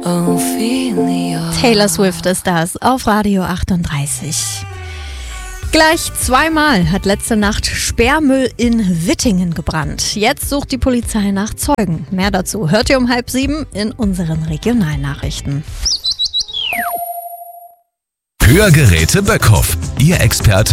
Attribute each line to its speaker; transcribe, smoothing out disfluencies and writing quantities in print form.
Speaker 1: Taylor Swift ist das auf Radio 38. Gleich zweimal hat letzte Nacht Sperrmüll in Wittingen gebrannt. Jetzt sucht die Polizei nach Zeugen. Mehr dazu hört ihr um 6:30 in unseren Regionalnachrichten.
Speaker 2: Hörgeräte Böckhoff, Ihr Experte